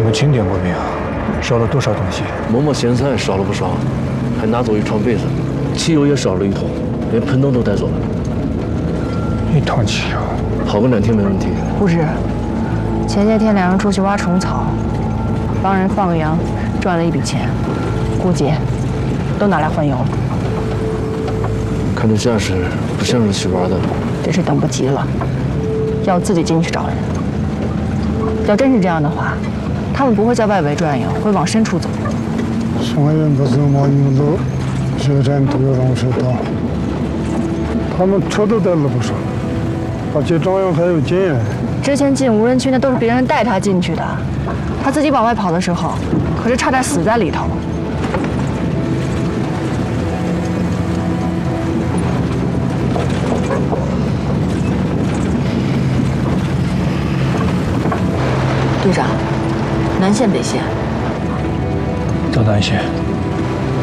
们清点过没有？少了多少东西？ 馍馍咸菜少了不少，还拿走一床被子，汽油也少了1桶，连盆灯都带走了。 1桶汽油， 跑个2天没问题。 不是，前些天2人出去挖虫草，帮人放羊，赚了一笔钱，估计都拿来换油了。 看这架势，不像是去玩的。 真是等不及了，要自己进去找人。要真是这样的话，他们不会在外围转悠，会往深处走。 松原不是马牛路，学站都要让学到。他们车都带了不少，而且张扬还有经验。 之前进无人区那都是别人带他进去的，他自己往外跑的时候，可是差点死在里头。队长，南线北线？ 走南线。